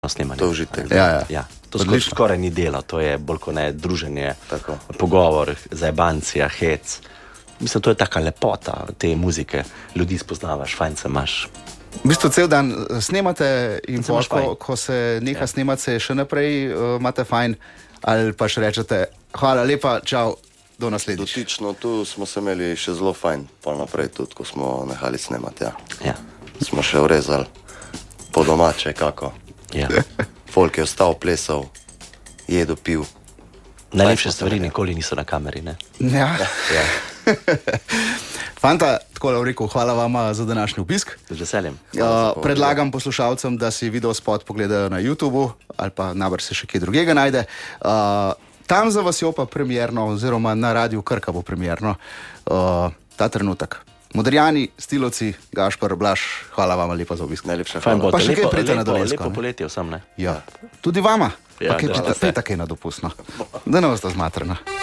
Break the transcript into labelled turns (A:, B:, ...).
A: snemanje.
B: To je užitek.
A: Ja. To skoraj ni delo, to je bolj kot ne druženje,
B: Tako.
A: pogovor, zajebancija, hec. Mislim, to je taka lepota te muzike. Ljudi spoznavaš, fajn se imaš.
C: V bistvu cel dan snemate in
A: Se imaš fajn.
C: ko se neha snemati, se še naprej imate fajn, ali pa še rečete, hvala lepa, čau, do naslednjič.
B: Dotično, tu smo se imeli še zelo fajn, pol naprej tudi, ko smo nehali snemati,
A: Ja.
B: Smo še urezali po domače, kako.
A: Ja.
B: Folk je ostal, plesal, jedel, pil.
A: Najlepše stvari nikoli niso na kameri, ne?
C: Ja.
A: Ja.
C: Fanta, tako je rekel, hvala vama za današnji obisk.
A: Z veseljem.
C: Predlagam poslušalcem, da si video spot pogledajo na YouTubu ali pa najbrž se še kje drugega najde. Tam za vas jo pa premierno, oziroma na Radiu Krka bo premierno ta trenutek. Modrijani, Stilovci, Gašper, Blaž, hvala vam lepa za obisk.
B: Najlepša
A: Fajn
B: hvala.
A: bo,
C: Pa še kaj pridete na Dolenjsko,
A: lepo
C: ne?
A: poletje vsem, ne?
C: Ja. Tudi vama.
A: Ja,
C: Pa kaj
A: da,
C: pita,
A: vse.
C: kaj na dopustno. Da ne boste zmatrna.